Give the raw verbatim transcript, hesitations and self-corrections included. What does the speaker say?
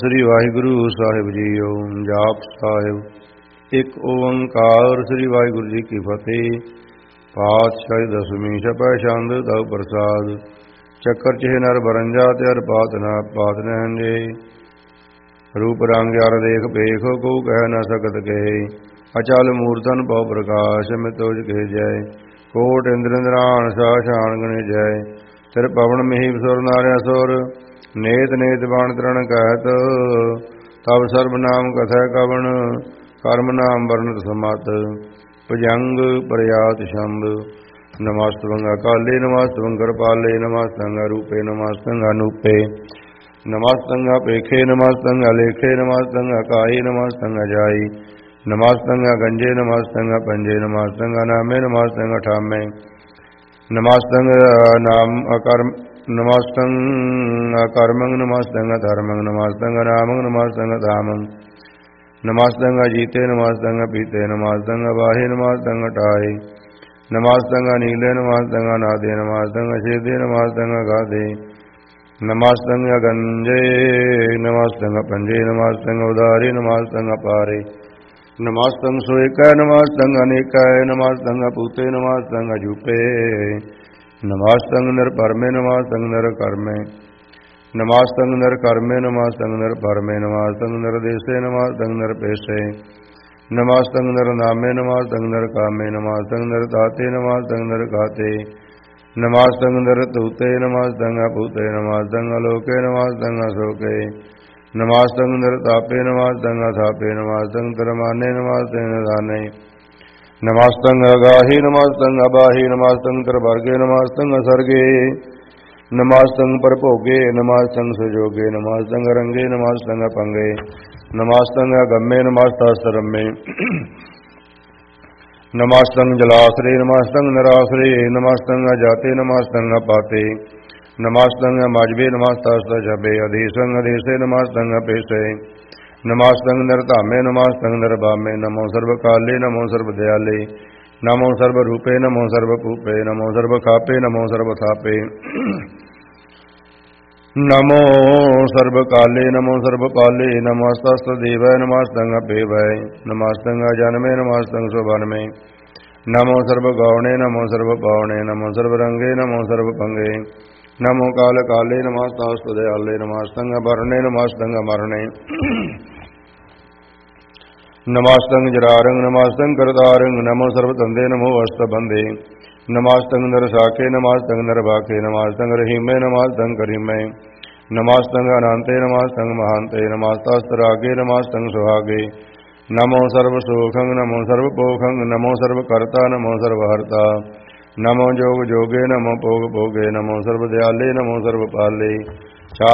ਸ੍ਰੀ ਵਾਹਿਗੁਰੂ ਸਾਹਿਬ JIO. ਜਾਪ ਸਾਹਿਬ। ਇੱਕ ਓੰਕਾਰ। ਸ੍ਰੀ ਵਾਹਿਗੁਰੂ ਜੀ ਕੀ ਫਤਿਹ। ਪਾਤਸ਼ਾਹੀ ਦਸਵੀਂ ਛਪੈ ਛੰਦ ਤਉ ਪ੍ਰਸਾਦ। ਚੱਕਰ ਚਿਹ ਨਰ ਬਰੰਜਾ ਤਿਆਰ ਪਾਤ ਨਾ ਪਾਤ ਨਹਿੰਜੇ। ਰੂਪ ਰੰਗ ਯਾਰ ਦੇਖ ਪੇਖ ਕੋ ਕਹਿ ਨ ਸਕਤ ਕਹੇ। ਅਚਲ ਮੂਰਤਨ ਪਉ ਪ੍ਰਕਾਸ਼ ਮੈਂ ਤੋਜ ਕਹੇ ਜੈ। ਕੋਟ ਇੰਦਰ ਇੰਦਰਾਨ ਸਾ ਸ਼ਾਨ ਗਣੇ ਜੈ। ਤਿਰ ਪਵਨ ਮਹੀ ਸੁਰ ਨਾਰਿਆ ਸੁਰ। ਨੇਤ ਨੇਤ ਬਾਣ ਤ੍ਰਣ ਕਹਿਤ। ਤਬ ਸਰਬ ਨਾਮ ਕਥੈ ਕਵਣ। ਕਰਮ ਨਾਮ ਵਰਨਤ ਸਮਤ। ਭੁਜੰਗ ਪ੍ਰਯਾਤ ਛੰਦ। ਨਮਸਤੰ ਅਕਾਲੇ ਨਮਸਤੰ ਕਿਰਪਾਲੇ ਨਮਸਤੰ ਰੂਪੇ ਨਮਸਤੰ ਅਨੂਪੇ ਨਮਸਤੰ ਅਪੇਖੇ ਨਮਸਤੰ ਅਲੇਖੇ ਨਮਸਤੰ ਅਕਾਈ ਨਮਸਤੰ ਅਜਾਈ ਨਮਸਤੰ ਗੰਜੇ ਨਮਸਤੰ ਪੰਜੇ ਨਮਸਤੰ ਅਨਾਮੇ ਨਮਸਤੰ ਅਠਾਮੇ ਨਮਸਤੰ ਨਾਮ ਅਕਰਮ ਨਮਸਤੰ ਅਕਰਮੰ ਨਮਸਤੰ ਅਧਰਮੰ ਨਮਸਤੰ ਅਨਾਮੰ ਨਮਸਤੰ ਅਧਾਮੰ ਨਮਸਤੰ ਅਜੀਤੇ ਨਮਸਤੰ ਅਪੀਤੇ ਨਮਸਤੰ ਅਬਾਹੇ ਨਮਸਤੰ ਅਟਾਏ ਨਮਸਤੰ ਅਨੀਲੇ ਨਮਸਤੰ ਅਨਾਦੇ ਨਮਸਤੰ ਅਛੇਦੇ ਨਮਸਤੰ ਅਗਾਧੇ ਨਮਸਤੰ ਅਗੰਜੇ ਨਮਸਤੰ ਪੰਜੇ ਨਮਸਤੰ ਉਦਾਰੇ ਨਮਸਤੰ ਅਪਾਰੇ ਨਮਸਤੰ ਸੋਇਕੈ ਨਮਸਤੰ ਅਨੇਕੈ ਨਮਸਤੰ ਅਪੂਤੇ ਨਮਸਤੰ ਅਜੂਪੇ ਨਮਸਤੰ ਨਿਰਭਰਮੇ ਨਮਸਤੰ ਨਿਰਕਰਮੇ ਨਮਸਤੰ ਨਿਰਕਰਮੇ ਨਮਸਤੰ ਨਿਰਭਰਮੇ ਨਮਸਤੰ ਨਿਰਦੇਸੇ ਨਮਸਤੰ ਨਿਰਪੇਸੇ ਨਮਸਤੰ ਨਿਰਨਾਮੇ ਨਮਸਤੰ ਨਿਰਕਾਮੇ ਨਮਸਤੰ ਨਿਰਦਾਤੇ ਨਮਸਤੰ ਨਿਰਗਾਤੇ ਨਮਸਤੰ ਨਿਰਤੂਤੇ ਨਮਸਤੰ ਅਪੂਤੇ ਨਮਸਤੰ ਅਲੋਕੇ ਨਮਸਤੰ ਅਸੋਕੇ ਨਮਸਤੰ ਨਿਰਤਾਪੇ ਨਮਸਤੰ ਅਥਾਪੇ ਨਮਸਤੰ ਤਿਰਮਾਨੇ ਨਮਸਤੰ ਨਿਦਾਨੇ ਨਮਸਤੰ ਅਗਾਹੀ ਨਮਸਤੰ ਅਬਾਹੀ ਨਮਸਤੰ ਤਿਰਵਰਗੇ ਨਮਸਤੰ ਅਸਰਗੇ ਨਮਸਤੰ ਪਰਭੋਗੇ ਨਮਸਤੰ ਸੁਜੋਗੇ ਨਮਸਤੰ ਰੰਗੇ ਨਮਸਤੰ ਅਪੰਗੇ ਨਮਸਤੰ ਅਗੰਮੇ ਨਮਸਤਸਰਮੇ ਨਮਸਤੰ ਜਲਾਸਰੇ ਨਮਸਤੰ ਨਿਰਾਸਰੇ ਨਮਸਤੰ ਅਜਾਤੇ ਨਮਸਤੰ ਅਪਾਤੇ ਨਮਸਤੰ ਮਜਬੇ ਨਮਸਤਸਤ ਜਬੇ ਅਧੀਸੰ ਅਧੀਸੇ ਨਮਸਤੰ ਅਪੇਸੇ ਨਮਸਤੰ ਨਿਰਧਾਮੇ ਨਮਸਤੰ ਨਿਰਭਾਮੇ ਨਮੋ ਸਰਬ ਕਾਲੇ ਨਮੋ ਸਰਬ ਦਿਆਲੇ ਨਮੋ ਸਰਬ ਰੂਪੇ ਨਮੋ ਸਰਬ ਭੂਪੇ ਨਮੋ ਸਰਬ ਖਾਪੇ ਨਮੋ ਸਰਬ ਥਾਪੇ ਨਮੋ ਸਰਬ ਕਾਲੇ ਨਮੋ ਸਰਬ ਪਾਲੇ ਨਮਸਤਸਤ ਦੇਵੈ ਨਮਸਤੰ ਅਪੇਵੈ ਨਮਸਤੰ ਅਜਨਮੇ ਨਮਸਤੰ ਸੁਭਨਮੇ ਨਮੋ ਸਰਬ ਗੌਣੇ ਨਮੋ ਸਰਬ ਪਾਉਣੇ ਨਮੋ ਸਰਬ ਰੰਗੇ ਨਮੋ ਸਰਬ ਪੰਗੇ ਨਮੋ ਕਾਲ ਕਾਲੇ ਨਮਸਤਸਤ ਦਿਆਲੇ ਨਮਸਤੰ ਅਵਰਣੇ ਨਮਸਤੰ ਅਮਰਣੇ ਨਮਸਤੰ ਜਰਾਰੰ ਨਮਸਤੰ ਕਰਤਾਰੰ ਨਮੋ ਸਰਬ ਧੰਦੇ ਨਮੋ ਅਸਤ ਬੰਦੇ ਨਮਸਤੰ ਨਰਸਾਖੇ ਨਮਸਤੰ ਨਰਭਾਖੇ ਨਮਸਤੰ ਰਹੀਮੇ ਨਮਸਤੰ ਕਰੀਮੇ ਨਮਸਤੰ ਅਨੰਤੇ ਨਮਸਤੰ ਮਹਾਂਤੇ ਨਮਸਤਸਤ ਰਾਗੇ ਨਮਸਤੰ ਸੁਹਾਗੇ ਨਮੋ ਸਰਬ ਸੁਖੰ ਨਮੋ ਸਰਬ ਪੋਖੰ ਨਮੋ ਸਰਬ ਕਰਤਾ ਨਮੋ ਸਰਬ ਹਰਤਾ ਨਮੋ ਜੋਗ ਜੋਗੇ ਨਮੋ ਭੋਗ ਭੋਗੇ ਨਮੋ ਸਰਬ ਦਿਆਲੇ ਨਮੋ ਸਰਬ ਪਾਲੇ